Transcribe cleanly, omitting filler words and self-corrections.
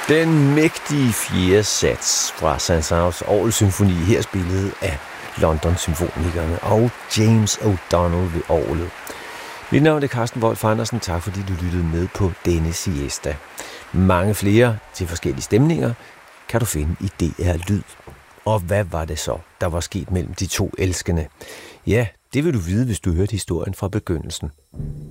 Den mægtige fjerde sats fra Saint-Saëns orgelsymfoni, her spillet af London Symfonikerne og James O'Donnell ved orgelet. Mit navn er Carsten Wolf Andersen. Tak fordi du lyttede med på denne siesta. Mange flere til forskellige stemninger kan du finde i DR Lyd. Og hvad var det så, der var sket mellem de to elskende? Ja, det vil du vide, hvis du hørte historien fra begyndelsen.